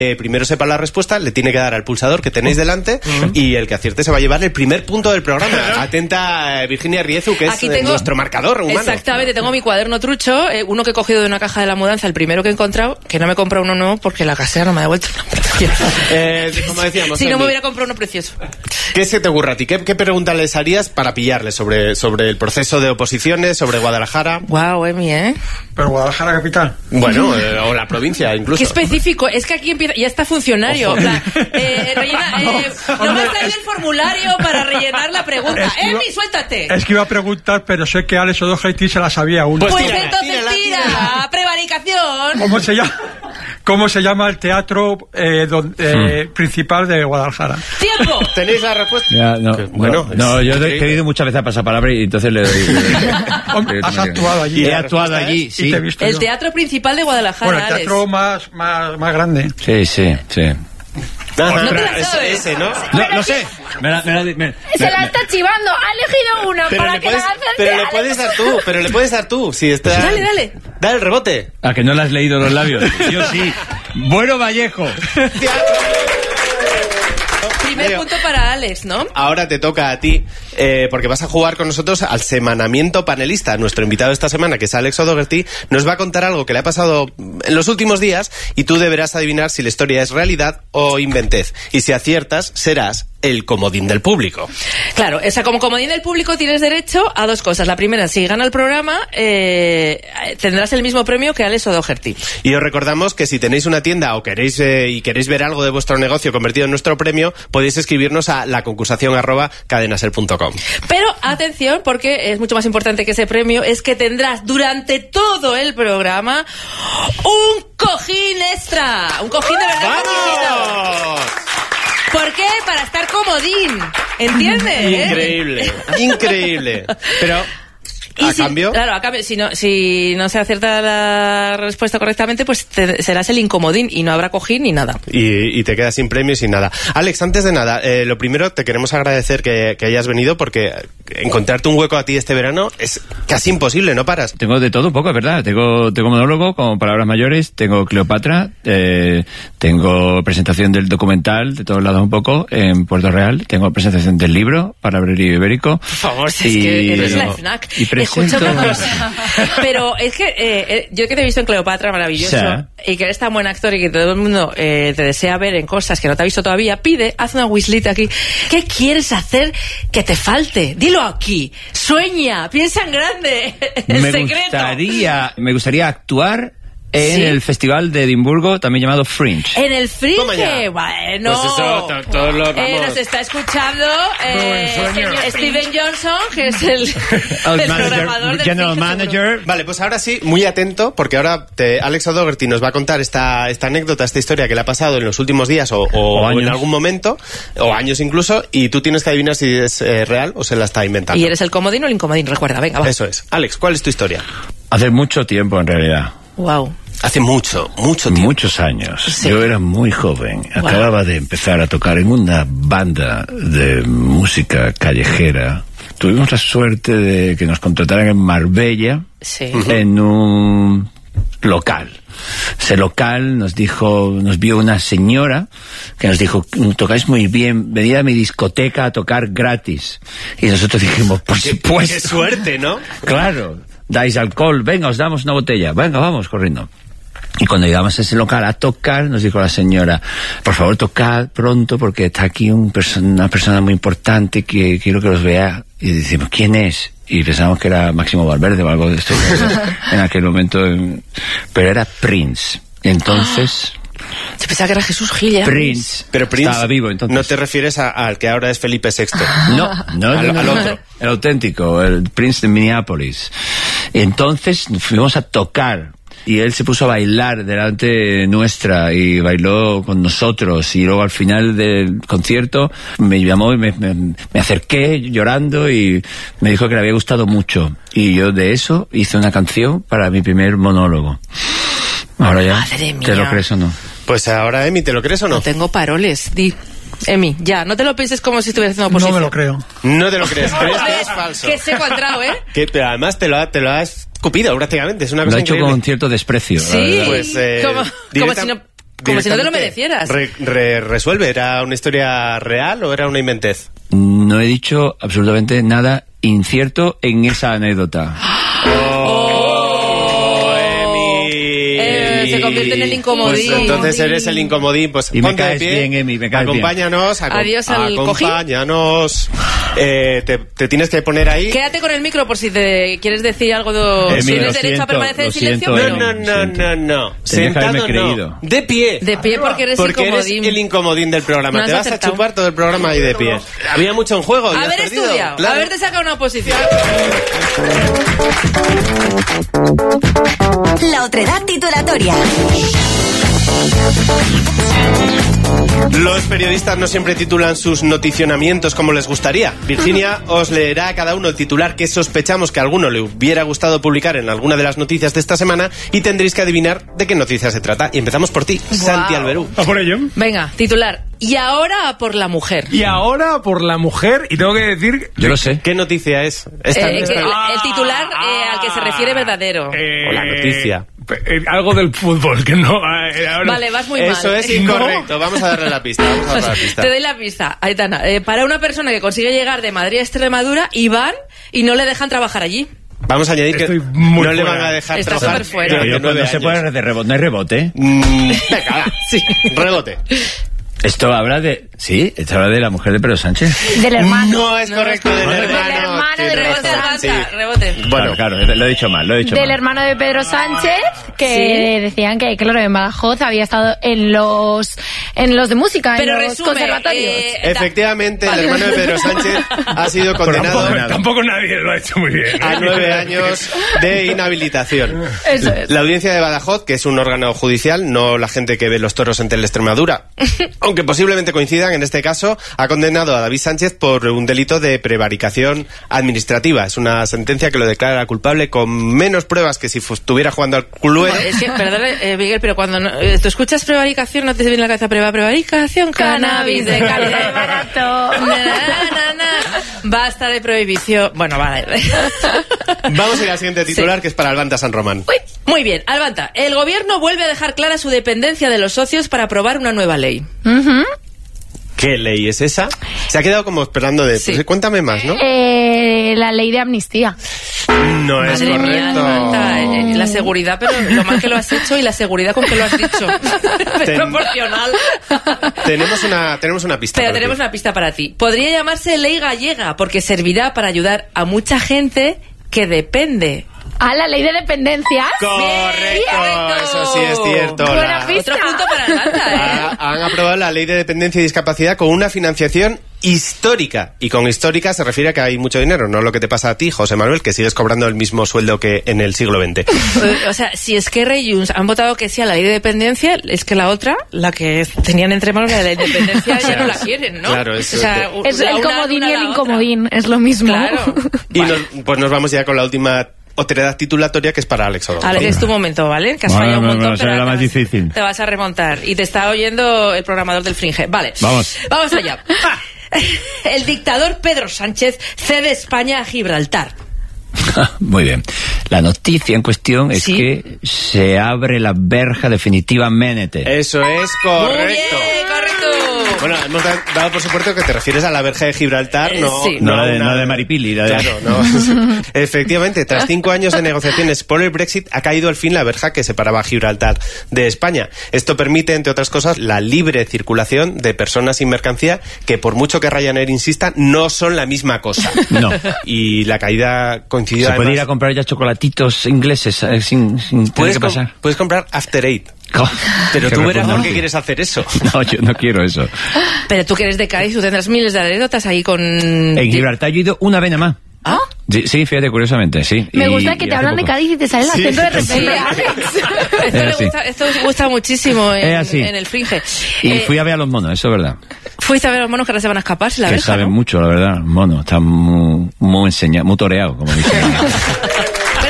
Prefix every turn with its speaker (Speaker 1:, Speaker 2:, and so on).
Speaker 1: primero sepa la respuesta, le tiene que dar al pulsador que tenéis delante y el que acierte se va a llevar el primer punto del programa. Atenta, Virginia Riezu, que es nuestro marcador humano.
Speaker 2: Exactamente, tengo mi cuaderno trucho, uno que he cogido de una caja de la mudanza, el primero que he encontrado, que no me he comprado uno nuevo porque la casera no me ha devuelto uno precioso.
Speaker 1: Como decíamos,
Speaker 2: si no me hubiera comprado uno precioso.
Speaker 1: ¿Qué se te ocurre a ti? ¿Qué pregunta les harías para pillarles sobre el proceso de oposiciones, sobre Guadalajara?
Speaker 2: Guau, Emi, ¿eh?
Speaker 3: Pero Guadalajara capital.
Speaker 1: Bueno, o la provincia incluso.
Speaker 2: Qué específico, es que aquí empieza, ya está funcionario. Rellena, no me has traído el formulario para rellenar la pregunta. Emi, suéltate.
Speaker 3: Es que iba a preguntar, pero sé que Alex O'Doherty se la sabía aún.
Speaker 2: Pues entonces tira, prevaricación.
Speaker 3: ¿Cómo se llama el teatro principal de Guadalajara?
Speaker 2: ¡Tiempo!
Speaker 1: ¿Tenéis la respuesta?
Speaker 4: Ya, no, yo he querido muchas veces a pasapalabra y entonces le doy.
Speaker 3: Has actuado allí.
Speaker 4: He actuado allí, sí.
Speaker 2: El teatro principal de Guadalajara.
Speaker 3: Bueno, el teatro más grande.
Speaker 4: Sí.
Speaker 2: No te la sabes.
Speaker 1: Ese, ¿no?
Speaker 4: No sé.
Speaker 5: Se la está chivando. Ha elegido una para que la acerte.
Speaker 1: Pero le puedes dar tú. Si está...
Speaker 2: Dale.
Speaker 1: Dale el rebote.
Speaker 4: ¿A que no le has leído los labios? Yo sí. Bueno, Vallejo.
Speaker 2: Primer punto para Alex, ¿no?
Speaker 1: Ahora te toca a ti, porque vas a jugar con nosotros al semanamiento panelista. Nuestro invitado esta semana, que es Alex O'Doherty, nos va a contar algo que le ha pasado en los últimos días y tú deberás adivinar si la historia es realidad o inventez. Y si aciertas, serás el comodín del público.
Speaker 2: Claro, como comodín del público tienes derecho a dos cosas. La primera, si gana el programa, tendrás el mismo premio que Alex O'Doherty.
Speaker 1: Y os recordamos que si tenéis una tienda o queréis ver algo de vuestro negocio convertido en nuestro premio, podéis escribirnos a laconcursación@cadenaser.com.
Speaker 2: Pero atención, porque es mucho más importante que ese premio, es que tendrás durante todo el programa un cojín extra. Un cojín de verdad.
Speaker 1: ¡Vamos!
Speaker 2: ¿Por qué? Para estar comodín. ¿Entiendes?
Speaker 1: Increíble. Pero... ¿A cambio?
Speaker 2: Claro, a cambio, si no se acierta la respuesta correctamente, pues serás el incomodín y no habrá cojín ni nada.
Speaker 1: Y te quedas sin premio y sin nada. Alex, antes de nada, lo primero, te queremos agradecer que hayas venido, porque encontrarte un hueco a ti este verano es casi imposible, no paras.
Speaker 4: Tengo de todo un poco, es verdad. Tengo monólogo, como palabras mayores, tengo Cleopatra, tengo presentación del documental, de todos lados un poco, en Puerto Real, tengo presentación del libro, Palabrerío Ibérico.
Speaker 2: Por favor, si es que eres la FNAC. Escucha una cosa. Pero es que yo que te he visto en Cleopatra, maravilloso, y que eres tan buen actor y que todo el mundo te desea ver en cosas que no te ha visto todavía, haz una wishlita aquí. ¿Qué quieres hacer que te falte? Dilo aquí. Sueña, piensa en grande. Me gustaría actuar en el Festival de Edimburgo, también llamado Fringe. ¿En el Fringe? Bueno.
Speaker 1: Pues eso, todos los
Speaker 2: nos está escuchando Steven Johnson, que es el programador del
Speaker 4: General Manager.
Speaker 1: Vale, pues ahora sí, muy atento, porque ahora Alex O'Doherty nos va a contar esta anécdota, esta historia que le ha pasado en los últimos días o en algún momento, o años incluso, y tú tienes que adivinar si es real o se la está inventando.
Speaker 2: Y eres el comodín o el incomodín, recuerda, venga, va.
Speaker 1: Eso es. Alex, ¿cuál es tu historia?
Speaker 4: Hace mucho tiempo, en realidad.
Speaker 2: Wow.
Speaker 1: Hace mucho tiempo.
Speaker 4: Muchos años.
Speaker 2: Sí.
Speaker 4: Yo era muy joven. Wow. Acababa de empezar a tocar en una banda de música callejera. Tuvimos la suerte de que nos contrataran en Marbella, en un local. Ese local nos vio una señora que nos dijo: tocáis muy bien, venid a mi discoteca a tocar gratis. Y nosotros dijimos, por supuesto.
Speaker 1: Qué suerte, ¿no?
Speaker 4: Claro. Dais alcohol, venga, os damos una botella, venga, vamos, corriendo. Y cuando llegamos a ese local a tocar, nos dijo la señora: por favor, tocad pronto, porque está aquí una persona muy importante que quiero que los vea. Y decimos: ¿quién es? Y pensamos que era Máximo Valverde o algo de esto en aquel momento, pero era Prince. Entonces...
Speaker 2: Yo pensaba que era Jesús Gil, ¿eh?
Speaker 4: Prince.
Speaker 1: Pero Prince
Speaker 4: estaba vivo, entonces.
Speaker 1: No te refieres al que ahora es Felipe VI.
Speaker 4: No, al otro. El auténtico, el Prince de Minneapolis. Entonces fuimos a tocar y él se puso a bailar delante nuestra y bailó con nosotros, y luego al final del concierto me llamó y me acerqué llorando y me dijo que le había gustado mucho, y yo de eso hice una canción para mi primer monólogo. Ahora ya, ¿te lo crees o no?
Speaker 1: Pues ahora, Emi, ¿te lo crees o no?
Speaker 2: No tengo paroles, di. Emi, ya, no te lo pienses como si estuvieras haciendo oposición.
Speaker 3: No me lo creo.
Speaker 1: No te lo crees, crees que es falso.
Speaker 2: Que seco ha entrado, ¿eh?
Speaker 1: Pero además te lo has escupido prácticamente, es una cosa
Speaker 4: lo ha hecho
Speaker 1: increíble.
Speaker 4: con cierto desprecio.
Speaker 2: Sí,
Speaker 1: Pues,
Speaker 2: como si no... Como si no te lo merecieras.
Speaker 1: Resuelve, ¿era una historia real o era una inventez?
Speaker 4: No he dicho absolutamente nada incierto en esa anécdota.
Speaker 2: Se convierte en el incomodín.
Speaker 1: Pues entonces eres el incomodín. Pues
Speaker 4: y
Speaker 1: ponte
Speaker 4: me caes
Speaker 1: de pie,
Speaker 4: bien, Emi, me caes
Speaker 1: acompáñanos,
Speaker 4: bien.
Speaker 2: Adiós al
Speaker 1: acompáñanos. Te tienes que poner ahí.
Speaker 2: Quédate con el micro por si te quieres decir algo de... Tienes derecho a permanecer en silencio, pero...
Speaker 1: No. Sentado no. De pie.
Speaker 2: De pie porque eres incomodín.
Speaker 1: Eres el incomodín del programa.
Speaker 2: No
Speaker 1: te vas
Speaker 2: acertado.
Speaker 1: a chupar todo el programa ahí de pie. Había mucho en juego.
Speaker 2: Haber estudiado,
Speaker 1: claro.
Speaker 2: haberte sacado una oposición.
Speaker 6: La otredad titulatoria.
Speaker 1: Los periodistas no siempre titulan sus noticionamientos como les gustaría. Virginia os leerá a cada uno el titular que sospechamos que a alguno le hubiera gustado publicar en alguna de las noticias de esta semana y tendréis que adivinar de qué noticia se trata. Y empezamos por ti, Santi Alberú.
Speaker 3: ¿A por ello?
Speaker 2: Venga, titular. Y ahora por la mujer.
Speaker 3: Y ahora por la mujer, y tengo que decir...
Speaker 4: Yo lo sé.
Speaker 1: ¿Qué noticia es?
Speaker 2: El titular al que se refiere verdadero.
Speaker 1: O la noticia.
Speaker 3: Algo del fútbol, que no...
Speaker 2: Vale, vas muy mal.
Speaker 1: Eso es incorrecto. Vamos a darle la pista.
Speaker 2: Te doy la pista, Aitana. Para una persona que consigue llegar de Madrid a Extremadura y van y no le dejan trabajar allí.
Speaker 1: Vamos a añadir que no le van a dejar
Speaker 2: Está
Speaker 1: trabajar.
Speaker 2: súper fuera.
Speaker 4: Pero no se puede de rebote, no hay rebote.
Speaker 1: Venga, sí. Rebote.
Speaker 4: Esto habla de... Sí, esto habla de la mujer de Pedro Sánchez.
Speaker 5: Del hermano.
Speaker 1: No es correcto, del hermano.
Speaker 5: de
Speaker 2: Rebote,
Speaker 1: Sí.
Speaker 2: rebote.
Speaker 1: Bueno,
Speaker 4: claro, lo he dicho mal,
Speaker 5: Del hermano de Pedro Sánchez, que decían que, claro, en Badajoz había estado en los de música,
Speaker 2: pero
Speaker 5: en los
Speaker 2: resume,
Speaker 5: conservatorios.
Speaker 1: efectivamente, el hermano de Pedro Sánchez ha sido condenado
Speaker 3: Tampoco nadie lo ha hecho muy bien.
Speaker 1: a 9 años de inhabilitación.
Speaker 5: Eso es.
Speaker 1: La audiencia de Badajoz, que es un órgano judicial, no la gente que ve los toros en Teleextremadura, aunque posiblemente coincidan, en este caso, ha condenado a David Sánchez por un delito de prevaricación administrativa. Es una sentencia que lo declara culpable con menos pruebas que si estuviera jugando al Cluedo.
Speaker 2: Es que, perdón, Miguel, pero cuando tú escuchas prevaricación, ¿no te viene a la cabeza prevaricación? Cannabis de calidad y barato. Basta de prohibición. Bueno, vale.
Speaker 1: Vamos a ir al siguiente titular, que es para Albanta San Román.
Speaker 2: Muy bien, Albanta. El gobierno vuelve a dejar clara su dependencia de los socios para aprobar una nueva ley.
Speaker 1: ¿Qué ley es esa? Se ha quedado como esperando de...
Speaker 2: Sí.
Speaker 1: Pues, cuéntame más, ¿no?
Speaker 5: La ley de amnistía.
Speaker 1: No es
Speaker 2: Madre mía,
Speaker 1: correcto.
Speaker 2: Albanta, la seguridad, pero lo mal que lo has hecho y la seguridad con que lo has dicho. Es proporcional.
Speaker 1: Tenemos una pista.
Speaker 2: Pero
Speaker 1: para
Speaker 2: tenemos
Speaker 1: ti.
Speaker 2: una pista para ti. Podría llamarse ley gallega porque servirá para ayudar a mucha gente que depende.
Speaker 5: Ah, la ley de dependencias.
Speaker 1: Correcto, eso sí es cierto.
Speaker 5: Buena pista.
Speaker 2: Otro punto para Albanta,
Speaker 1: Han aprobado la ley de dependencia y discapacidad con una financiación histórica. Y con histórica se refiere a que hay mucho dinero, no lo que te pasa a ti, José Manuel, que sigues cobrando el mismo sueldo que en el siglo XX.
Speaker 2: O sea, si Esquerra y Junts han votado que sí a la ley de dependencia, es que la otra, la que tenían entre manos, la de la independencia, ya no la quieren, ¿no?
Speaker 1: Claro, eso
Speaker 2: o sea,
Speaker 5: Es el comodín y el incomodín, es lo mismo.
Speaker 2: Claro.
Speaker 1: Y pues nos vamos ya con la última otredad titulatoria, que es para Alex Odogo.
Speaker 2: Alex, es tu momento, ¿vale? Que has fallado un montón,
Speaker 4: será la más difícil.
Speaker 2: Te vas a remontar. Y te está oyendo el programador del Fringe. Vale. Vamos allá. El dictador Pedro Sánchez cede España a Gibraltar.
Speaker 4: Muy bien. La noticia en cuestión es que se abre la verja definitivamente.
Speaker 1: Eso es correcto.
Speaker 2: Muy bien, correcto.
Speaker 1: Bueno, hemos dado por supuesto que te refieres a la verja de Gibraltar, no,
Speaker 2: sí.
Speaker 4: No de Maripili.
Speaker 1: Claro, no. Efectivamente, tras 5 años de negociaciones por el Brexit, ha caído al fin la verja que separaba a Gibraltar de España. Esto permite, entre otras cosas, la libre circulación de personas y mercancía, que por mucho que Ryanair insista, no son la misma cosa.
Speaker 4: No.
Speaker 1: Y la caída coincidió
Speaker 4: Se
Speaker 1: además...
Speaker 4: puede ir a comprar ya chocolatitos ingleses sin tener que pasar.
Speaker 1: Puedes comprar After Eight. Pero tú verás por qué quieres hacer eso.
Speaker 4: No, yo no quiero eso.
Speaker 2: Pero tú que eres de Cádiz, tú tendrás miles de anécdotas ahí con...
Speaker 4: En Gibraltar yo he ido una vez nada más.
Speaker 2: ¿Ah?
Speaker 4: Sí, fíjate, curiosamente, sí.
Speaker 5: Me gusta que te hablan de Cádiz y te sale el acento de repente, Alex.
Speaker 2: Esto os gusta muchísimo en el Fringe.
Speaker 4: Y fui a ver a los monos, eso es verdad.
Speaker 2: Fuiste a ver a los monos que ahora se van a escapar, la
Speaker 4: que
Speaker 2: verja,
Speaker 4: saben
Speaker 2: ¿no?
Speaker 4: mucho, la verdad, monos. Están muy enseñados, muy toreados, como dicen.